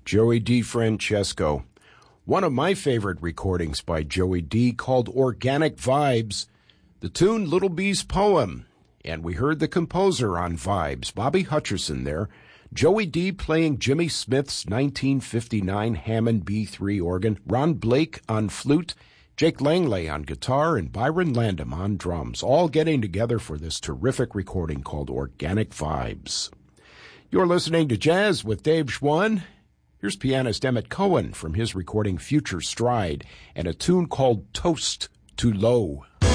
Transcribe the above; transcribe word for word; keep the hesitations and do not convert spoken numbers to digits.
Joey DeFrancesco. One of my favorite recordings by Joey D called Organic Vibes, the tune Little Bee's Poem. And we heard the composer on Vibes, Bobby Hutcherson there. Joey D playing Jimmy Smith's nineteen fifty-nine Hammond B three organ, Ron Blake on flute, Jake Langley on guitar, and Byron Landam on drums, all getting together for this terrific recording called Organic Vibes. You're listening to Jazz with Dave Schwann. Here's pianist Emmett Cohen from his recording Future Stride and a tune called Toast to Low.